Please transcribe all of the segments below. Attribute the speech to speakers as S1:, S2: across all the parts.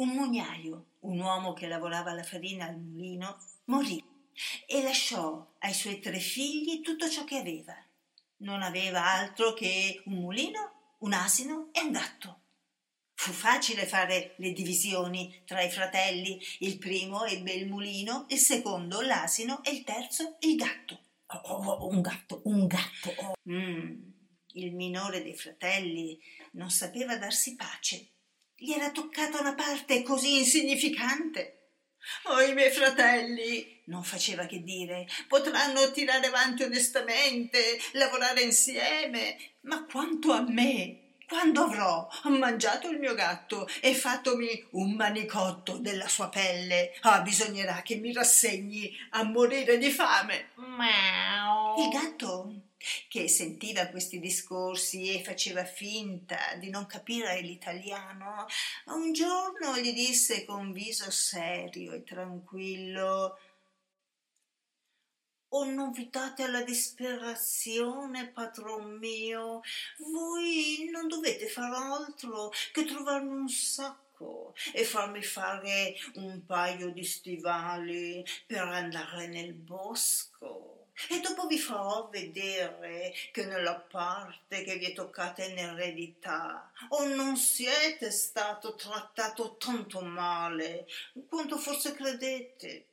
S1: Un mugnaio, un uomo che lavorava la farina al mulino, morì e lasciò ai suoi 3 figli tutto ciò che aveva. Non aveva altro che un mulino, un asino e un gatto. Fu facile fare le divisioni tra i fratelli. Il primo ebbe il mulino, il secondo l'asino e il terzo il gatto.
S2: Un gatto.
S1: Il minore dei fratelli non sapeva darsi pace. Gli era toccata una parte così insignificante. «Oh, i miei fratelli», non faceva che dire, «potranno tirare avanti onestamente, lavorare insieme, ma quanto a me, quando avrò mangiato il mio gatto e fattomi un manicotto della sua pelle, bisognerà che mi rassegni a morire di fame». Il gatto, che sentiva questi discorsi e faceva finta di non capire l'italiano, un giorno gli disse con viso serio e tranquillo: «O non vi date alla disperazione, padron mio? Voi non dovete far altro che trovarmi un sacco e farmi fare un paio di stivali per andare nel bosco. E dopo vi farò vedere che nella parte che vi è toccata in eredità non siete stato trattato tanto male quanto forse credete».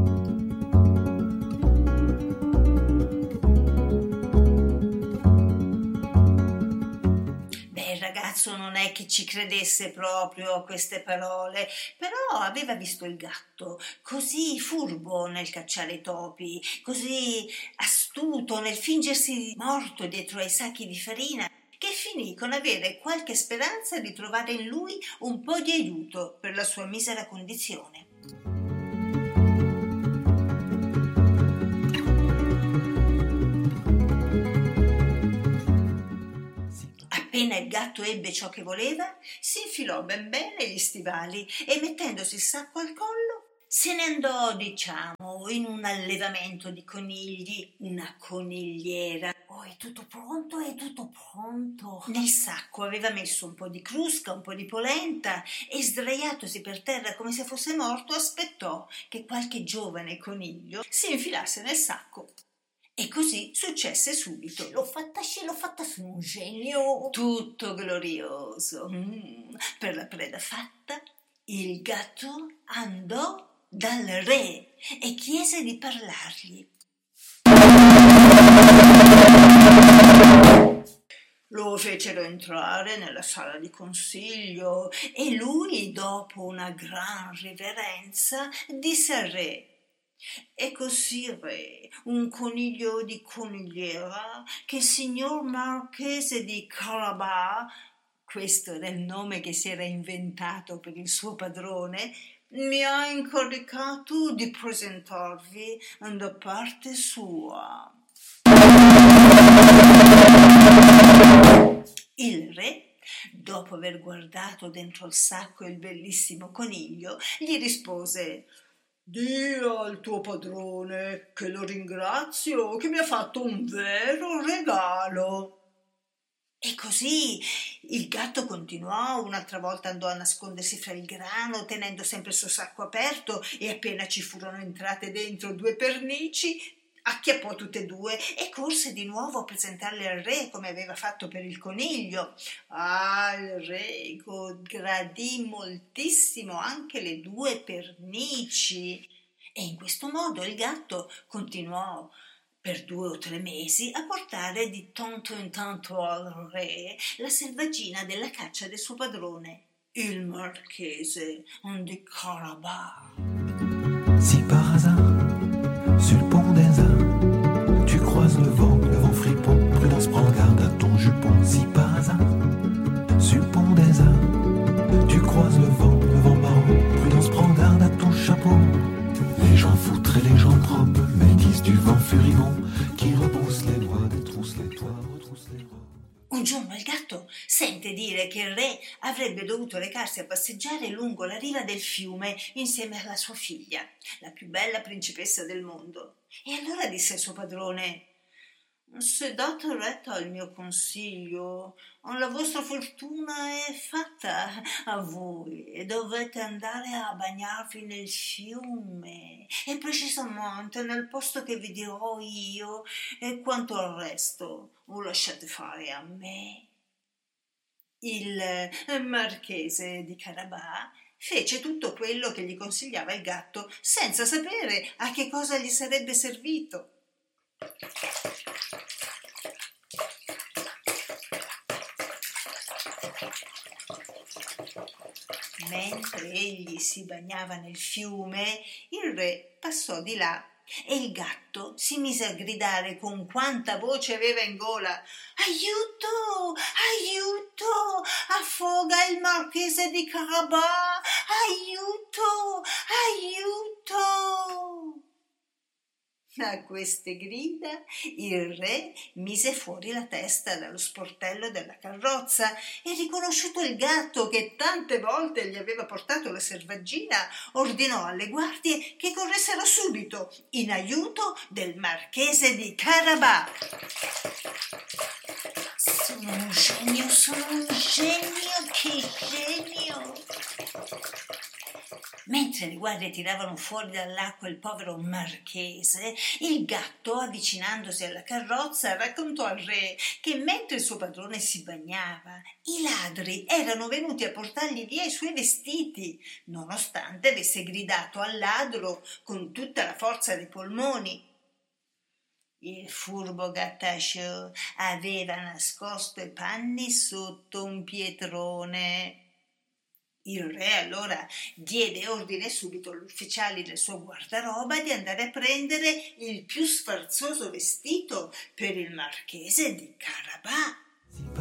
S1: Il ragazzo non è che ci credesse proprio a queste parole, però aveva visto il gatto così furbo nel cacciare i topi, così astuto nel fingersi morto dietro ai sacchi di farina, che finì con avere qualche speranza di trovare in lui un po' di aiuto per la sua misera condizione. Appena il gatto ebbe ciò che voleva, si infilò ben bene gli stivali e, mettendosi il sacco al collo, se ne andò, diciamo, in un allevamento di conigli, una conigliera.
S2: «Oh, è tutto pronto, è tutto pronto».
S1: Nel sacco aveva messo un po' di crusca, un po' di polenta e, sdraiatosi per terra come se fosse morto, aspettò che qualche giovane coniglio si infilasse nel sacco. E così successe subito.
S2: L'ho fatta su un genio.
S1: Tutto glorioso. Per la preda fatta, il gatto andò dal re e chiese di parlargli. Lo fecero entrare nella sala di consiglio e lui, dopo una gran riverenza, disse al re: «È così, re, un coniglio di conigliera, che il signor marchese di Carabas», questo era il nome che si era inventato per il suo padrone, «mi ha incaricato di presentarvi da parte sua». Il re, dopo aver guardato dentro il sacco il bellissimo coniglio, gli rispose: «Dì al tuo padrone che lo ringrazio, che mi ha fatto un vero regalo». E così il gatto continuò, un'altra volta andò a nascondersi fra il grano, tenendo sempre il suo sacco aperto, e appena ci furono entrate dentro 2 pernici, acchiappò tutte e 2 e corse di nuovo a presentarle al re come aveva fatto per il coniglio. Il re gradì moltissimo anche le 2 pernici e in questo modo il gatto continuò per 2 o 3 mesi a portare di tanto in tanto al re la selvaggina della caccia del suo padrone, il marchese di Carabas.
S3: Si par hasard, sur le pont des Arts, tu croises le vent fripon, prudence, prends garde à ton jupon. Si par hasard, sur le pont des Arts, tu croises le vent marron, prudence, prends garde à ton chapeau. Les gens foutres et les gens propres, métis du vent furibond, qui rebrousse les bois, détrousse les toits, retrousse les rois.
S1: Un giorno il gatto sente dire che il re avrebbe dovuto recarsi a passeggiare lungo la riva del fiume insieme alla sua figlia, la più bella principessa del mondo. E allora disse al suo padrone: Se date retta al mio consiglio, la vostra fortuna è fatta. A voi dovete andare a bagnarvi nel fiume, e precisamente nel posto che vi dirò io, e quanto al resto lo lasciate fare a me. Il marchese di Carabà fece tutto quello che gli consigliava il gatto, senza sapere a che cosa gli sarebbe servito. Mentre egli si bagnava nel fiume, il re passò di là e il gatto si mise a gridare con quanta voce aveva in gola: «Aiuto! Aiuto! Affoga il marchese di Carabà! Aiuto! Aiuto!» A queste grida il re mise fuori la testa dallo sportello della carrozza e, riconosciuto il gatto che tante volte gli aveva portato la selvaggina, ordinò alle guardie che corressero subito in aiuto del marchese di Carabà.
S2: Sono un genio, che genio!
S1: Mentre le guardie tiravano fuori dall'acqua il povero marchese, il gatto, avvicinandosi alla carrozza, raccontò al re che mentre il suo padrone si bagnava, i ladri erano venuti a portargli via i suoi vestiti, nonostante avesse gridato al ladro con tutta la forza dei polmoni. Il furbo gattaccio aveva nascosto i panni sotto un pietrone. Il re allora diede ordine subito agli ufficiali del suo guardaroba di andare a prendere il più sfarzoso vestito per il marchese di Carabà.